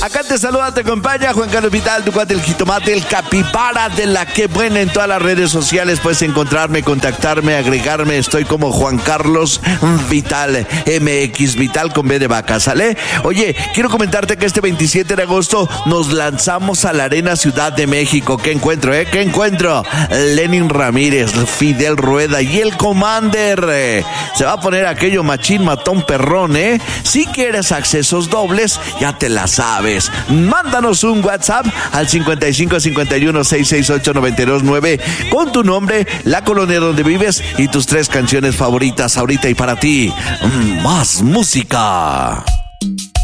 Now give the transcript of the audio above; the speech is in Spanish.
Acá te saluda, te acompaña Juan Carlos Vital, tu cuate el jitomate, el capibara de la que buena. En todas las redes sociales puedes encontrarme, contactarme, agregarme. Estoy como Juan Carlos Vital, MX Vital con B de vaca, ¿sale? Oye, quiero comentarte que este 27 de agosto nos lanzamos a la Arena Ciudad de México. ¿Qué encuentro, ¿Qué encuentro? Lenin Ramírez, Fidel Rueda y el Commander. Se va a poner aquello machín, matón, perrón, Si quieres accesos dobles, ya te la sabes. Mándanos un WhatsApp al 55 51 668 929 con tu nombre, la colonia donde vives y tus 3 canciones favoritas ahorita y para ti. Más música.